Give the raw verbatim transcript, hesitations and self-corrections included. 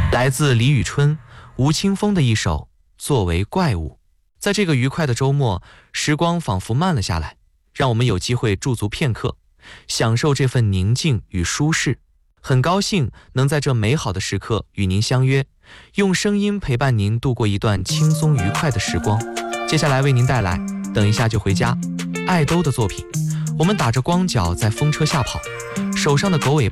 来自李宇春、吴青峰的一首《作为怪物》。在这个愉快的周末，时光仿佛慢了下来，让我们有机会驻足片刻，享受这份宁静与舒适。很高兴能在这美好的时刻与您相约，用声音陪伴您度过一段轻松愉快的时光。接下来为您带来《等一下就回家》，爱兜的作品。我们打着光脚在风车下跑，手上的狗尾